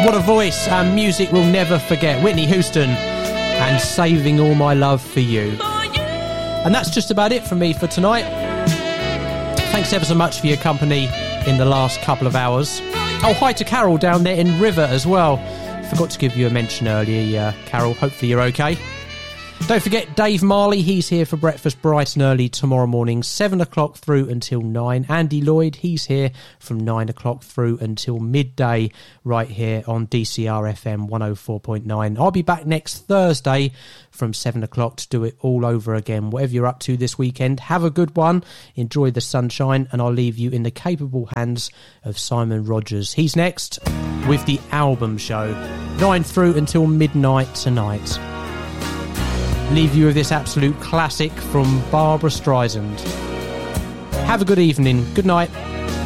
What a voice, and music we'll never forget. Whitney Houston and Saving All My Love for You. And that's just about it from me for tonight. Thanks ever so much for your company in the last couple of hours. Oh, hi to Carol down there in River as well. Forgot to give you a mention earlier, Carol. Hopefully you're okay. Don't forget Dave Marley, he's here for breakfast bright and early tomorrow morning, 7 o'clock through until 9. Andy Lloyd, he's here from 9 o'clock through until midday right here on DCR FM 104.9. I'll be back next Thursday from 7 o'clock to do it all over again. Whatever you're up to this weekend, have a good one, enjoy the sunshine, and I'll leave you in the capable hands of Simon Rogers. He's next with the album show, 9 through until midnight tonight. Leave you with this absolute classic from Barbra Streisand. Have a good evening. Good night.